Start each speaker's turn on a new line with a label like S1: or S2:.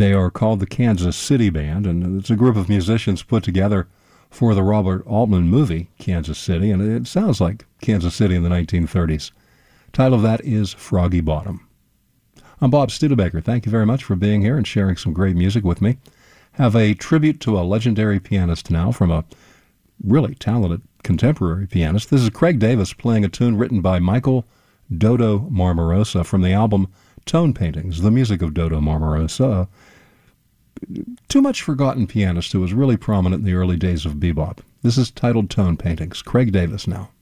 S1: They are called the Kansas City Band, and it's a group of musicians put together for the Robert Altman movie, Kansas City, and it sounds like Kansas City in the 1930s. Title of that is Froggy Bottom. I'm Bob Studebaker. Thank you very much for being here and sharing some great music with me. Have a tribute to a legendary pianist now from a really talented contemporary pianist. This is Craig Davis playing a tune written by Michael Dodo Marmarosa from the album Tone Paintings, the music of Dodo Marmarosa. Too much forgotten pianist who was really prominent in the early days of bebop. This is titled Tone Paintings. Craig Davis now.